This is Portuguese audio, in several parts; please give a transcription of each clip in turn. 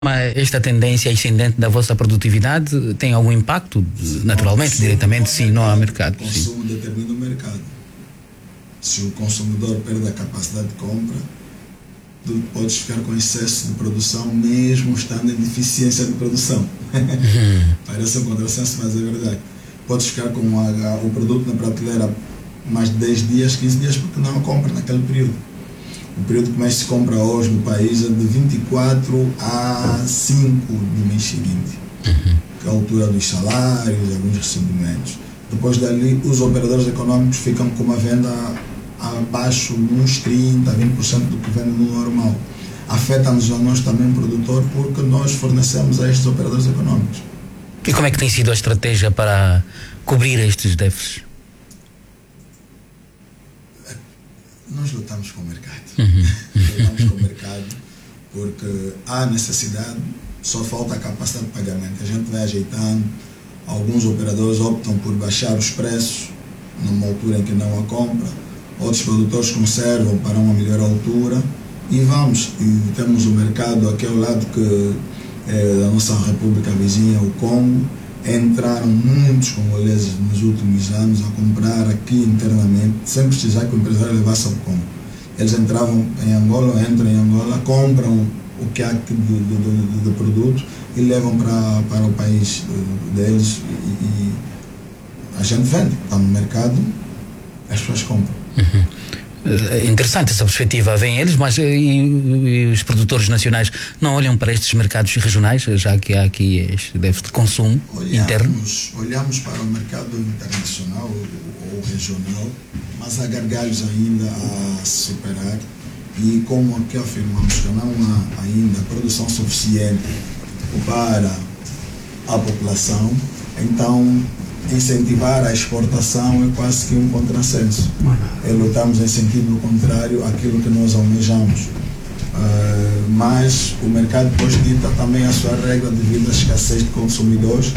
Mas esta tendência ascendente da vossa produtividade tem algum impacto, naturalmente, diretamente, sim, não há mercado. O consumo determina o mercado. Se o consumidor perde a capacidade de compra, tu podes ficar com excesso de produção, mesmo estando em deficiência de produção. Parece um contrassenso, mas é verdade. Podes ficar com o produto na prateleira mais de 10 dias, 15 dias, porque não a compra naquele período. O período que mais se compra hoje no país é de 24 a 5 do mês seguinte, que é a altura dos salários, alguns recebimentos. Depois dali, os operadores econômicos ficam com uma venda abaixo de uns 30%, 20% do que vende no normal. Afeta-nos a nós também, produtor, porque nós fornecemos a estes operadores econômicos. E como é que tem sido a estratégia para cobrir estes déficits? Nós lutamos com o mercado. Lutamos com o mercado porque há necessidade, só falta a capacidade de pagamento. A gente vai ajeitando, alguns operadores optam por baixar os preços numa altura em que não a compra, outros produtores conservam para uma melhor altura e vamos. E temos o mercado aqui ao lado que é da nossa república vizinha, o Congo. Entraram muitos congoleses nos últimos anos a comprar aqui internamente, sem precisar que o empresário levasse ao Congo. Eles entravam em Angola, entram em Angola, compram o que há aqui de produto e levam para o país deles e a gente vende. Está no mercado, as pessoas compram. Interessante essa perspectiva. Vêm eles, mas e os produtores nacionais não olham para estes mercados regionais, já que há aqui este déficit de consumo interno? Olhamos para o mercado internacional ou regional, mas há gargalos ainda a superar e, como aqui afirmamos, que não há ainda produção suficiente para a população, então incentivar a exportação é quase que um contrassenso. Lutamos em sentido contrário àquilo que nós almejamos. Mas o mercado depois dita também a sua regra devido à escassez de consumidores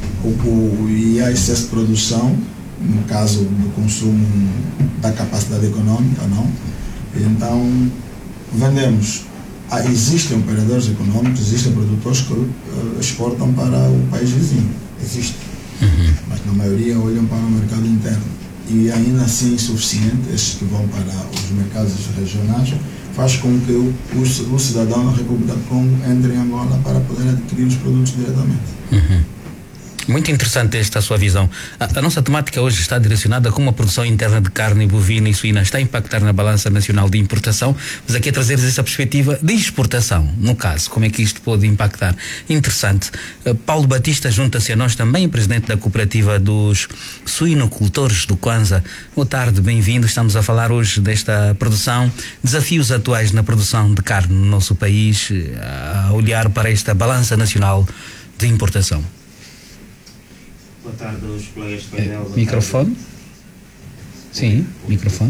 e há excesso de produção, no caso do consumo da capacidade econômica, não? Então, vendemos. Existem operadores econômicos, existem produtores que exportam para o país vizinho. Existe. Mas na maioria olham para o mercado interno e ainda assim insuficiente. Estes que vão para os mercados regionais faz com que o cidadão da República do Congo entre em Angola para poder adquirir os produtos diretamente. Muito interessante esta sua visão. A nossa temática hoje está direcionada a como a produção interna de carne bovina e suína está a impactar na balança nacional de importação, mas aqui a trazer essa perspectiva de exportação, no caso, como é que isto pode impactar. Interessante. Paulo Batista junta-se a nós também, presidente da cooperativa dos suinocultores do Kwanza. Boa tarde, bem-vindo. Estamos a falar hoje desta produção, desafios atuais na produção de carne no nosso país, a olhar para esta balança nacional de importação. Boa tarde aos colegas de painel. Microfone? Sim, microfone.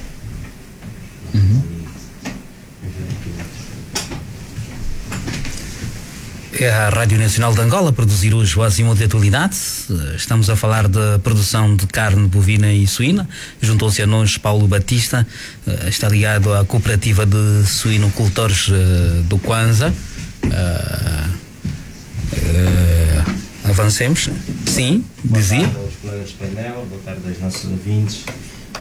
É a Rádio Nacional de Angola a produzir hoje o Azimuth de Atualidade. Estamos a falar da produção de carne bovina e suína. Juntou-se a nós Paulo Batista, está ligado à cooperativa de suinocultores do Kwanza. Avancemos. Sim, dizia. Boa tarde aos colegas de painel, boa tarde aos nossos ouvintes.